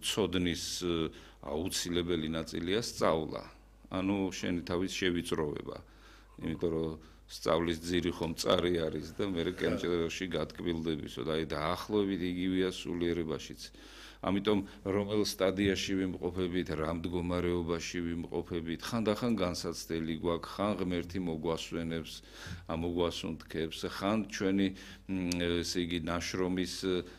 ცოდნის აუცილებელი ნაწილია სწავლა. ანუ შენი თავის შევიწროვება. იმიტომ რომ სწავლის ძირი ხომ მწარი არის და მე კენჭელში გატკბილდებისო და აი დაახლოებით იგივეა სულიერებაშიც. ამიტომ რომელ სტადიაში ვიმყოფებით, რა მდგომარეობაში ვიმყოფებით, ხანდახან განსაცდელი გვაქვს, ხან ღმერთი მოგვასვენებს, მოგვასუნთქებს, ხან ჩვენი ესე იგი ნაშრომის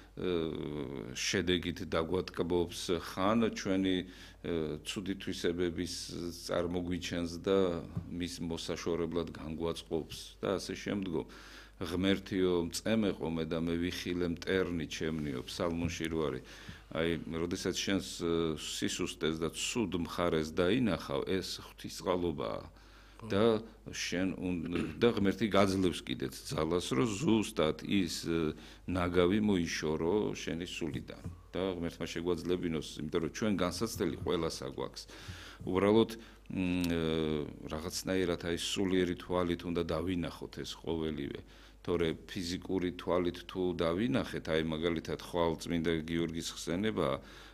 შედეგით დაგვატკბობს, ხან ჩვენი ცუდი თვისებების წარმოგვიჩენს და მის მოსაშორებლად განგვაწყობს და ასე შემდგომ. ღმერთიო მწემეყო მე და მე ვიხილე მტერნი ჩემნიო ფსალმუნში რო არის. აი, როდესაც შენს სისუსტეს და ცუდ მხარეს დაინახავ, ეს ღვთისწყალობაა. და შენ და ღმერთი გაძლევს კიდეც ძალას, რომ ზუსტად ის ნაგავი მოიშორო შენი სულიდან. და ღმერთმა შეგვაძლებინოს, იმიტომ რომ ჩვენ განსაცდელი ყველას აგვაქვს. უბრალოდ რაღაცნაირად აი სულიერი თვალით უნდა დავინახოთ ეს ყოველივე. თორე ფიზიკური თვალით თუ დავინახეთ, აი მაგალითად ხვალ წმინდა გიორგის ხსენება,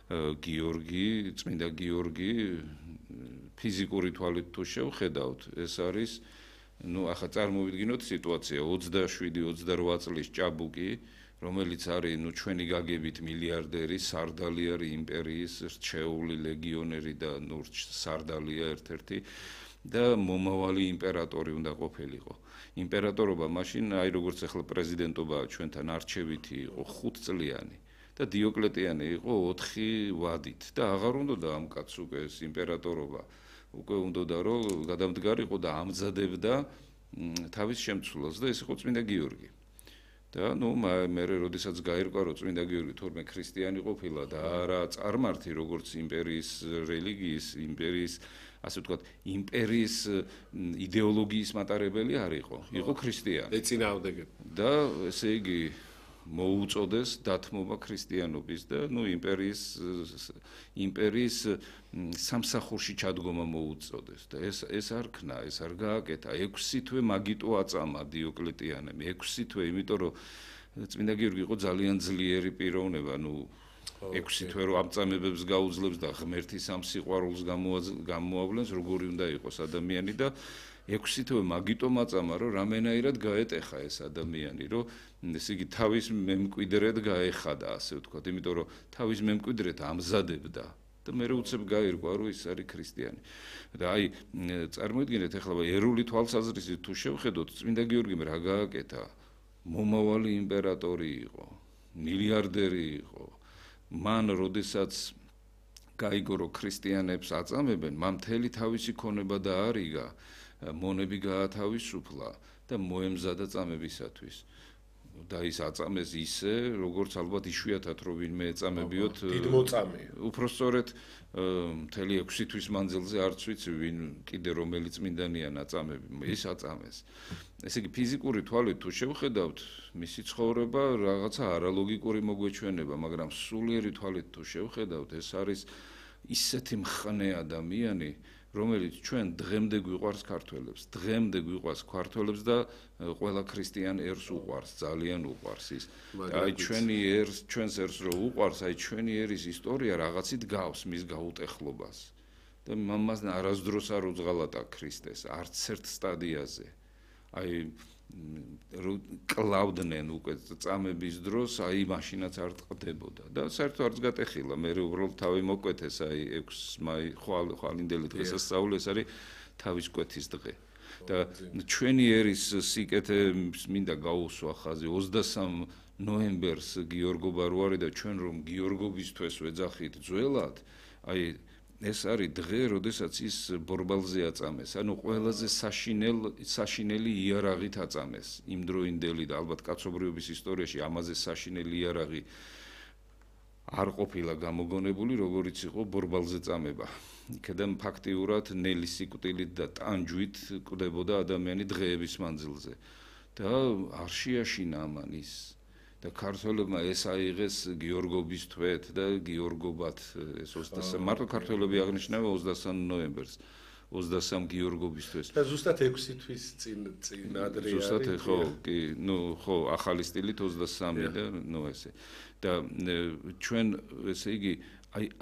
წმინდა გიორგი ფიზიკური თვალით თუ შევხედავთ, ეს არის, ახლა წარმოვიდგინოთ სიტუაცია 27-28 წლის ჭაბუკი, რომელიც არის, ჩვენი გაგებით მილიარდერი, სარდალი არის იმპერიის, რჩეული ლეგიონერი და სარდალია ერთ-ერთი და მომავალი იმპერატორი უნდა ყოფილიყო. იმპერატორობა მაშინ, აი როგორც ახლა პრეზიდენტობა ჩვენთან არჩევითი იყო 5 წლიანი და დიოკლეტიანი იყო 4 ვადით და აღარ უნდა ამ კაცს უკვე ეს იმპერატორობა უკვე უნდა რომ გადამდგარიყო და ამზადებდა თავის შემცვლელს და ეს იყო წმინდა გიორგი. და მე როდესაც გაირკვა რომ წმინდა გიორგი თორმე ქრისტიანი ყოფილა და არა წარმართი როგორც იმპერიის რელიგიის, იმპერიის ასე ვთქვათ, იმპერიის იდეოლოგიის მატარებელი არ იყო, იყო ქრისტიანი. ეწინააღმდეგე. და ესე იგი მოუწოდეს დათმობა ქრისტიანობის და იმპერიის სამსახურში ჩადგომა მოუწოდეს და ეს არ ქნა, ეს არ გააკეთა. 6 თვე მაგიტო აწამა დიოკლეტიანემ, 6 თვე, იმიტომ რომ წმინდა გიორგი იყო ძალიან ძლიერი პიროვნება, 6 თვე რომ ამწამებებს გაუძლებს და ღმერთის ამ სიყვარულს გამოავლენს, როგორი უნდა იყოს ადამიანი და 6 თვე მაგიტომ აწამა, რომ რამენაირად გაეტეხა ეს ადამიანი, რომ ესე იგი თავის მემკვიდრედ გაეხადა, ასე ვთქვათ, იმიტომ რომ თავის მემკვიდრედ ამზადებდა და მე უცებ გაირკვა, რომ ის არის ქრისტიანი. და აი, წარმოიდგინეთ ახლა ერული თვალსაზრისით თუ შევხედოთ, წმინდა გიორგიმ რა გააკეთა? მომავალი იმპერატორი იყო, მილიარდერი იყო. მან როდესაც გაიგო რომ ქრისტიანებს აწამებენ, მან მთელი თავისი ქონება დაარიგა, მონები გაათავისუფლა და მოემზადა წამებისათვის. და ის აწამეს ისე, როგორც ალბათ იშვიათად რომ ვინმე ეწამებიოთ, დიდ მოწამე. უпростоრეთ მთელი 6 თვის მანძილზე არც ვიცი ვინ კიდე რომელი წმინდანია აწამები, ის აწამეს. ესე იგი ფიზიკური თვალით თუ შევხედავთ, მისი ცხოვრება რაღაცა არალოგიკური მოგვეჩვენება, მაგრამ სულიერი თვალით თუ შევხედავთ, ეს არის ისეთი მხნე ადამიანი, რომელიც ჩვენ დღემდე გვიყვარს ქართველებს, დღემდე გვიყვარს ქართველებს და ყველა ქრისტიან ერს უყვარს, ძალიან უყვარს ის. აი ჩვენს ერს რო უყვარს, აი ჩვენი ერის ისტორია რაღაცით გავს მის გაუტეხლობას. და მას არასდროს არ უძღალატა ქრისტეს, არც ერთ სტადიაზე. აი კლავდნენ უკვე წამების დროს, აი მაშინაც არ ტყდებოდა და საერთოდ არც გატეხილა. მე უბრალოდ თავი მოკვეთეს, აი 6 მაი ხვალინდელი დღესასწაული, ეს არის თავის კვეთის დღე. და ჩვენი ერის სიკეთე მინდა გაუსვა ხაზი 23 ნოემბერს გიორგობა რო არის და ჩვენ რომ გიორგობისთვის ვეძახით ძველად, აი ეს არის დღე, როდესაც ის ბორბალზე აწამეს, ანუ ყველაზე საშინელი იარაღით აწამეს იმდროინდელი და ალბათ კაცობრიობის ისტორიაში ამაზე საშინელი იარაღი არ ყოფილა გამოგონებული, როგორიც იყო ბორბალზე წამება. იქედან ფაქტიურად ნელი სიკვდილით და ტანჯვით კვდებოდა ადამიანი დღეების მანძილზე და არ შეაშინა ამან ის. და ქართველებმა ეს აიღეს გიორგობის თვეთ და გიორგობათ ეს 23 მარტო ქართველები აღნიშნავენ 23 ნოემბერს 23 გიორგობის თვეს და ზუსტად 6 თვის წინ ადრე არის ზუსტად ხო კი ხო ახალი სტილით 23 და ესე და ჩვენ ესე იგი აი